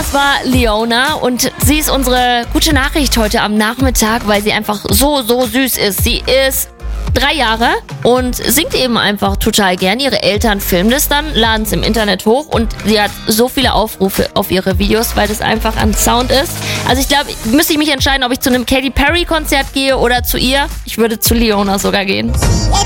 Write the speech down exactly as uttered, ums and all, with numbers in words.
Das war Leona und sie ist unsere gute Nachricht heute am Nachmittag, weil sie einfach so, so süß ist. Sie ist drei Jahre und singt eben einfach total gern. Ihre Eltern filmen das dann, laden es im Internet hoch und sie hat so viele Aufrufe auf ihre Videos, weil das einfach ein Sound ist. Also ich glaube, müsste ich mich entscheiden, ob ich zu einem Katy Perry Konzert gehe oder zu ihr. Ich würde zu Leona sogar gehen.